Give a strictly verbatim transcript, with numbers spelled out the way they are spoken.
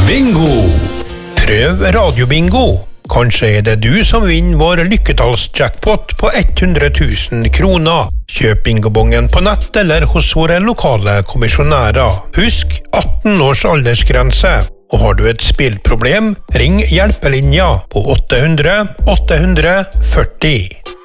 Bingo! Prøv radiobingo. Kanskje er det du som vinner vår lykketallsjackpot på hundre tusen kroner. Kjøp bingobongen på nett eller hos våre lokale kommisjonærer. Husk atten års aldersgrense. Og har du et spillproblem, ring hjelpelinja på åtte hundre åtte hundre førti.